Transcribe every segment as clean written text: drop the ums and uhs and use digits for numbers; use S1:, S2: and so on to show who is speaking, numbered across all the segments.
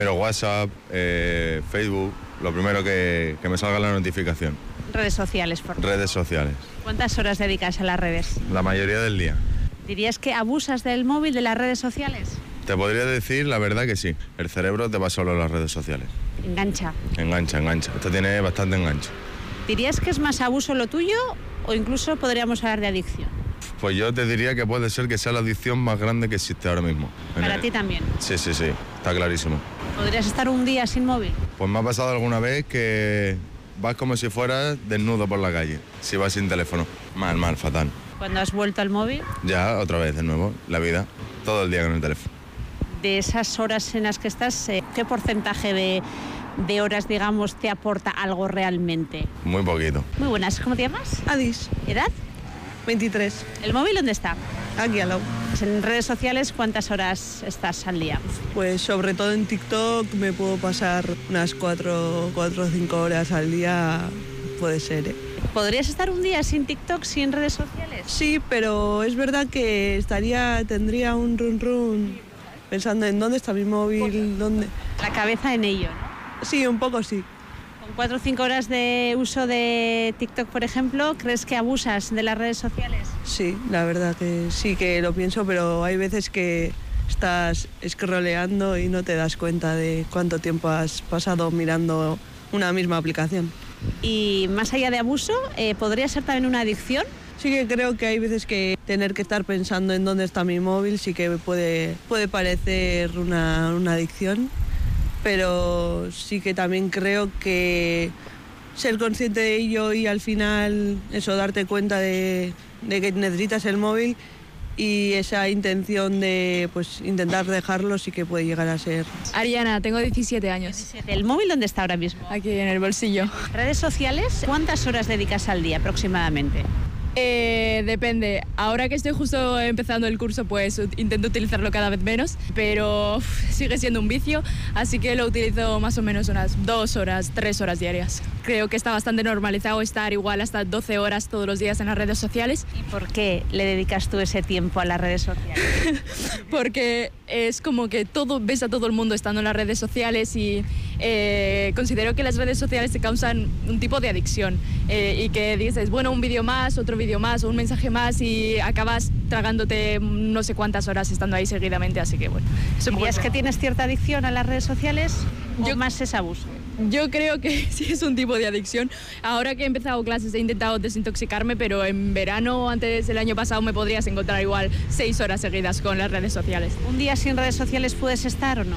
S1: Pero WhatsApp, Facebook, lo primero que me salga la notificación.
S2: Redes sociales, por favor.
S1: Redes sociales.
S2: ¿Cuántas horas dedicas a las redes?
S1: La mayoría del día.
S2: ¿Dirías que abusas del móvil, de las redes sociales?
S1: Te podría decir la verdad que sí. El cerebro te va solo a las redes sociales.
S2: Engancha.
S1: Engancha. Esto tiene bastante enganche.
S2: ¿Dirías que es más abuso lo tuyo o incluso podríamos hablar de adicción?
S1: Pues yo te diría que puede ser que sea la adicción más grande que existe ahora mismo.
S2: ¿Para ti también?
S1: Sí, está clarísimo.
S2: ¿Podrías estar un día sin móvil?
S1: Pues me ha pasado alguna vez que vas como si fueras desnudo por la calle, si vas sin teléfono. Mal, fatal.
S2: ¿Cuándo has vuelto al móvil?
S1: Ya, otra vez de nuevo, la vida, todo el día con el teléfono.
S2: De esas horas en las que estás, ¿qué porcentaje de horas, digamos, te aporta algo realmente?
S1: Muy poquito.
S2: Muy buenas, ¿cómo te llamas?
S3: Adis.
S2: ¿Edad?
S3: 23.
S2: ¿El móvil dónde está?
S3: Aquí al lado.
S2: En redes sociales, ¿cuántas horas estás al día?
S3: Pues sobre todo en TikTok me puedo pasar unas 4 o 5 horas al día, puede ser, ¿eh?
S2: ¿Podrías estar un día sin TikTok, sin redes sociales?
S3: Sí, pero es verdad que tendría un run pensando en dónde está mi móvil, dónde...
S2: La cabeza en ello, ¿no?
S3: Sí, un poco sí.
S2: Con 4 o 5 horas de uso de TikTok, por ejemplo, ¿crees que abusas de las redes sociales?
S3: Sí, la verdad que sí que lo pienso, pero hay veces que estás scrolleando y no te das cuenta de cuánto tiempo has pasado mirando una misma aplicación.
S2: Y más allá de abuso, ¿podría ser también una adicción?
S3: Sí que creo que hay veces que tener que estar pensando en dónde está mi móvil sí que puede parecer una adicción, pero sí que también creo que ser consciente de ello y al final eso, darte cuenta de que necesitas el móvil y esa intención de pues intentar dejarlo sí que puede llegar a ser.
S4: Ariana, tengo 17 años.
S2: 17. ¿El móvil dónde está ahora mismo?
S4: Aquí en el bolsillo.
S2: ¿Redes sociales? ¿Cuántas horas dedicas al día aproximadamente?
S4: Depende. Ahora que estoy justo empezando el curso, pues intento utilizarlo cada vez menos, pero sigue siendo un vicio, así que lo utilizo más o menos unas 2 horas, 3 horas diarias. Creo que está bastante normalizado estar igual hasta 12 horas todos los días en las redes sociales.
S2: ¿Y por qué le dedicas tú ese tiempo a las redes sociales?
S4: Porque es como que ves a todo el mundo estando en las redes sociales y considero que las redes sociales te causan un tipo de adicción y que dices, bueno, un vídeo más, otro vídeo más o un mensaje más y acabas tragándote no sé cuántas horas estando ahí seguidamente, así que bueno.
S2: ¿Dirías que tienes cierta adicción a las redes sociales o más es abuso?
S4: Yo creo que sí es un tipo de adicción. Ahora que he empezado clases he intentado desintoxicarme, pero en verano, antes del año pasado, me podrías encontrar igual 6 horas seguidas con las redes sociales.
S2: ¿Un día sin redes sociales puedes estar o no?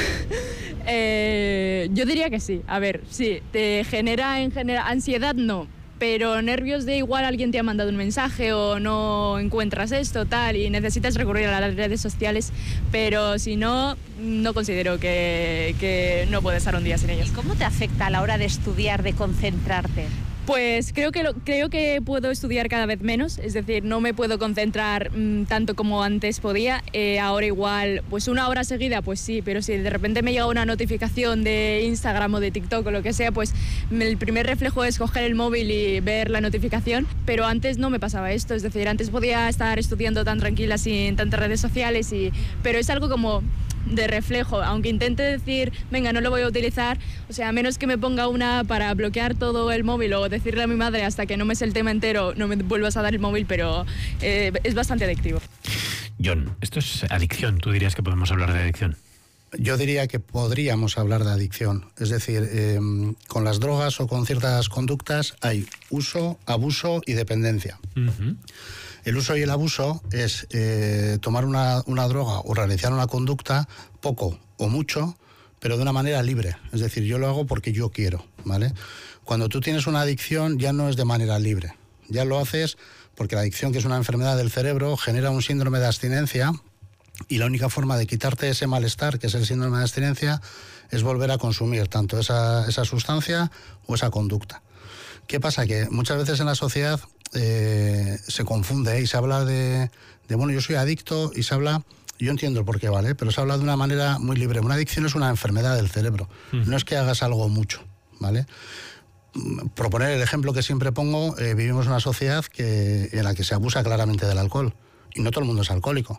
S4: Yo diría que sí. A ver, sí, te genera ansiedad, no. Pero nervios de igual alguien te ha mandado un mensaje o no encuentras esto, tal, y necesitas recurrir a las redes sociales, pero si no, no considero que no puedes estar un día sin ellas.
S2: ¿Y cómo te afecta a la hora de estudiar, de concentrarte?
S4: Pues creo que puedo estudiar cada vez menos, es decir, no me puedo concentrar tanto como antes podía. Ahora igual, pues 1 hora seguida, pues sí, pero si de repente me llega una notificación de Instagram o de TikTok o lo que sea, pues el primer reflejo es coger el móvil y ver la notificación, pero antes no me pasaba esto, es decir, antes podía estar estudiando tan tranquila sin tantas redes sociales, pero es algo como de reflejo, aunque intente decir, venga, no lo voy a utilizar, o sea, a menos que me ponga una para bloquear todo el móvil o decirle a mi madre hasta que no me sé el tema entero, no me vuelvas a dar el móvil, pero es bastante adictivo.
S5: John, esto es adicción, ¿tú dirías que podemos hablar de adicción?
S6: Yo diría que podríamos hablar de adicción, es decir, con las drogas o con ciertas conductas hay uso, abuso y dependencia. Uh-huh. El uso y el abuso es tomar una droga o realizar una conducta poco o mucho, pero de una manera libre. Es decir, yo lo hago porque yo quiero, ¿vale? Cuando tú tienes una adicción ya no es de manera libre. Ya lo haces porque la adicción, que es una enfermedad del cerebro, genera un síndrome de abstinencia y la única forma de quitarte ese malestar, que es el síndrome de abstinencia, es volver a consumir tanto esa sustancia o esa conducta. ¿Qué pasa? Que muchas veces en la sociedad se confunde y se habla de, bueno, yo soy adicto y se habla, yo entiendo el porqué, ¿vale? Pero se habla de una manera muy libre. Una adicción es una enfermedad del cerebro, no es que hagas algo mucho, ¿vale? Proponer el ejemplo que siempre pongo, vivimos en una sociedad en la que se abusa claramente del alcohol y no todo el mundo es alcohólico.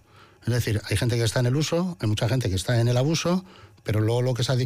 S6: Es decir, hay gente que está en el uso, hay mucha gente que está en el abuso, pero luego lo que es adicción